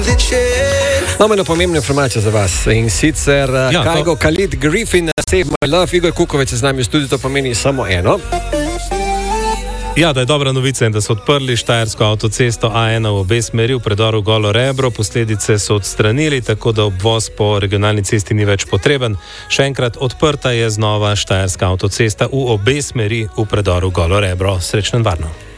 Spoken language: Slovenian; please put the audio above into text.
Imamo eno pomembno informacijo za vas in sicer Kajgo Khalid Griffin, Save My Love, Igor Kukovec je z nami v studiu, to pomeni samo eno. Ja, da je dobra novica in da so odprli štajersko avtocesto A1 v obe smeri v predoru Golo Rebro, posledice so odstranili, tako da obvoz po regionalni cesti ni več potreben. Še enkrat, odprta je znova štajerska avtocesta v obe smeri v predoru Golo Rebro. Srečno in varno.